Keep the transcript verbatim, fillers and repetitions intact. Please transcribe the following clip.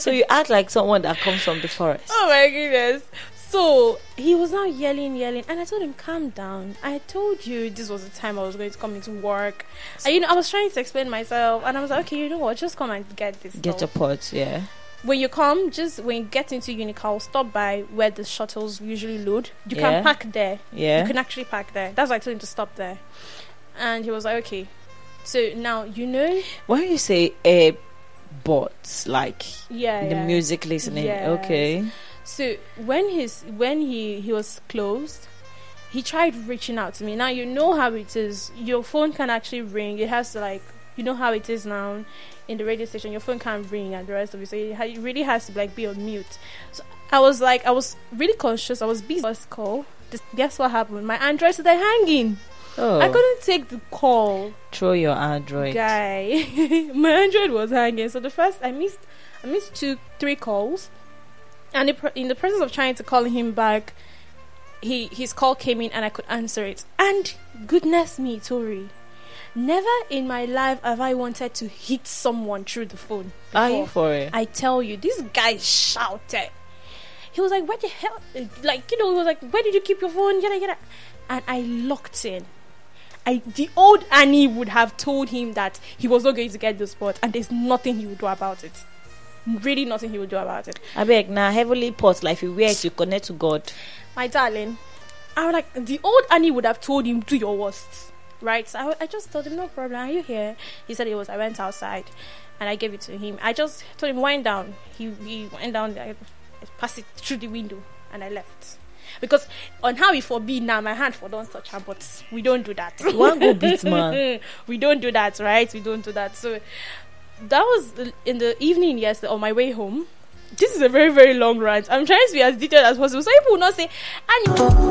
So you act like someone that comes from the forest. Oh my goodness. So he was now yelling, yelling, and I told him, calm down. I told you this was the time I was going to come into work. And you know, I was trying to explain myself, and I was like, okay, you know what, just come and get this Get stuff. your pods, yeah. When you come, just when you get into Unical, stop by where the shuttles usually load. You Yeah. can park there. Yeah. You can actually park there. That's why I told him to stop there. And he was like, okay. So now, you know... When you say airbots, like Yeah, the yeah. music listening, Yes. okay. So when his when he he was closed, he tried reaching out to me. Now you know how it is. Your phone can actually ring. It has to, like, you know how it is now in the radio station. Your phone can't ring and the rest of it. So it, ha- it really has to, like, be on mute. So I was like, I was really conscious. I was busy. First call. Just, guess what happened? My Android started hanging. Oh, I couldn't take the call. throw your Android. Guy, my Android was hanging. So the first I missed, I missed two, three calls. And in the process of trying to call him back, he his call came in and I could answer it. And goodness me, Tori, never in my life have I wanted to hit someone through the phone. Are you before. for it? I tell you, this guy shouted. He was like, "What the hell?" Like, you know, he was like, "Where did you keep your phone?" Yada yada. And I locked in. I the old Annie would have told him that he was not going to get the spot, and there's nothing he would do about it. Really nothing he would do about it. I beg now, heavily pots like if you wear it, you connect to God. My darling, I was like, the old Annie would have told him, do your worst, right? So I, I just told him, no problem, are you here? He said he was. I went outside and I gave it to him. I just told him, wind down. He he went down, I passed it through the window and I left. Because on how we forbid now, my hand for don't touch her, but we don't do that. One go beat man. We don't do that, right? We don't do that. So that was in the evening yesterday on my way home. This is a very, very long rant. I'm trying to be as detailed as possible so people will not say, and